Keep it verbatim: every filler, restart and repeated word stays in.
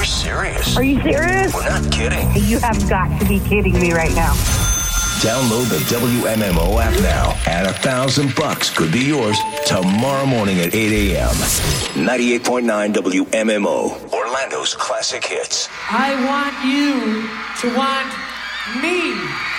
We're serious. Are you serious? We're not kidding. You have got to be kidding me right now. Download the W M M O app now, and a thousand bucks could be yours tomorrow morning at eight a.m. ninety-eight point nine W M M O, Orlando's classic hits. I want you to want me.